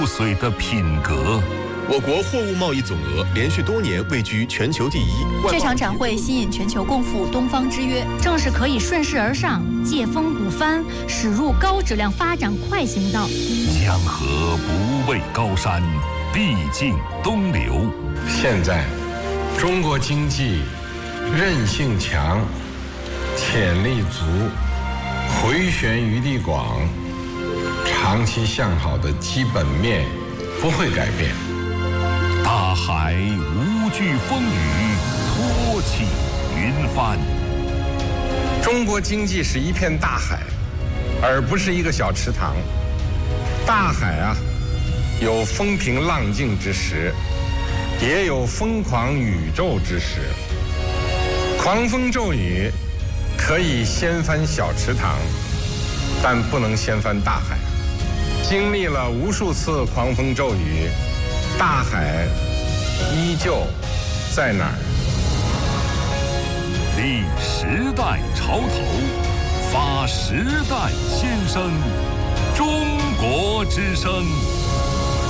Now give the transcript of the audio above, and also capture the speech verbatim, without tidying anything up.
髓的品格。 我国货物贸易总额连续多年位居全球第一。 这场展会吸引全球共赴东方之约， 正是可以顺势而上，借风鼓帆，驶入高质量发展快行道。 江河不畏高山，必经东流。 现在，中国经济韧性强，潜力足，回旋余地广，长期向好的基本面不会改变。 大海无惧风雨，托起云帆。 中国经济是一片大海，而不是一个小池塘。大海啊，有风平浪静之时，也有疯狂宇宙之时。狂风骤雨可以掀翻小池塘，但不能掀翻大海。经历了无数次狂风骤雨，大海依旧在哪儿？ 立时代潮头，发时代先声，中国之声。